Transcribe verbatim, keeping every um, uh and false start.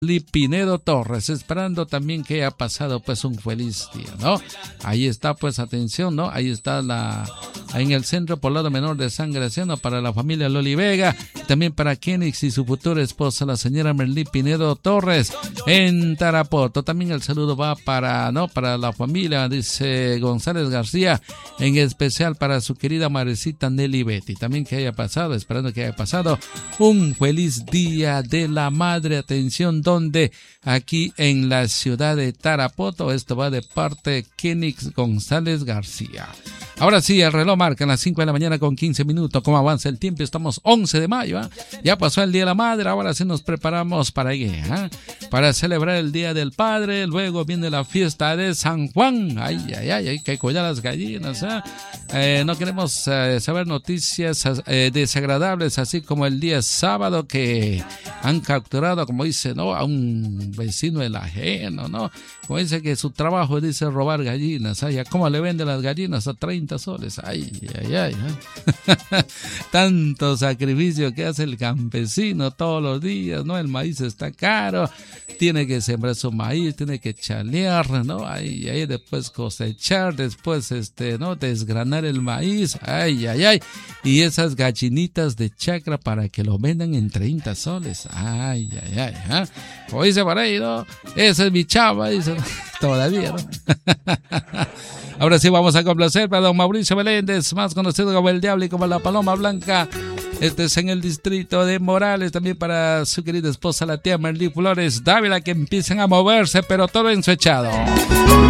Pinedo Torres, esperando también que haya pasado pues un feliz día, ¿no? Ahí está pues, atención, ¿no? Ahí está la en el Centro Poblado Menor de San Graciano para la familia Loli Vega, también para Kenix y su futura esposa, la señora Merlí Pinedo Torres, en Tarapoto. También el saludo va para, ¿no? Para la familia, dice González García, en especial para su querida madrecita Nelly Betty. También que haya pasado, esperando que haya pasado un feliz día de la madre. Atención, donde aquí en la ciudad de Tarapoto. Esto va de parte de Kenix González García. Ahora sí, el reloj marca las cinco de la mañana con quince minutos. ¿Cómo avanza el tiempo? Estamos once de mayo, ¿eh? Ya pasó el Día de la Madre. Ahora sí nos preparamos para ¿eh? para celebrar el Día del Padre. Luego viene la fiesta de San Juan. Ay, ay, ay, hay que cuidar las gallinas, ¿eh? Eh, no queremos eh, saber noticias eh, desagradables, así como el día sábado que han capturado, como dice, ¿no? A un vecino del ajeno, ¿no? Como dice que su trabajo dice robar gallinas. Ay, ¿cómo le venden las gallinas? A treinta soles. Ay, ay, ay. ¿eh? Tanto sacrificio que hace el campesino todos los días, ¿no? El maíz está caro, tiene que sembrar su maíz, tiene que chalear, ¿no? Ay, ay, después cosechar, después, este, ¿no? Desgranar el maíz. Ay, ay, ay. Y esas gallinitas de chacra para que lo vendan en treinta soles. Ay, ay, ay. ¿eh? Como dice por ahí, ¿no? Esa es mi chava, dice. Todavía, ¿no? Ahora sí vamos a complacer para don Mauricio Meléndez, más conocido como el Diablo y como la Paloma Blanca. Este es en el distrito de Morales, también para su querida esposa, la tía Merlí Flores Dávila, que empiezan a moverse, pero todo en su echado.